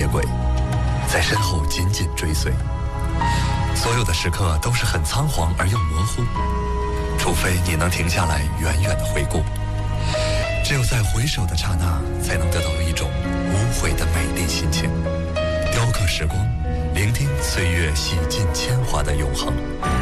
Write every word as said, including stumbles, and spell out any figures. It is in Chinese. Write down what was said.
铁轨，在身后紧紧追随。所有的时刻都是很仓皇而又模糊，除非你能停下来远远地回顾。只有在回首的刹那，才能得到一种无悔的美丽心情。雕刻时光，聆听岁月洗尽铅华的永恒。